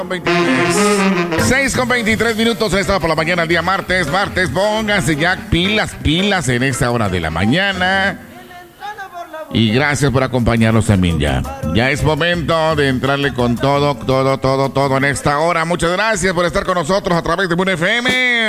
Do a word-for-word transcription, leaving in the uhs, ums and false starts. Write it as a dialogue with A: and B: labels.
A: seis con veintitrés minutos, esta por la mañana, el día martes. Martes, pónganse ya pilas, pilas en esta hora de la mañana. Y gracias por acompañarnos también ya. Ya es momento de entrarle con todo, todo, todo, todo en esta hora. Muchas gracias por estar con nosotros a través de Moon F M.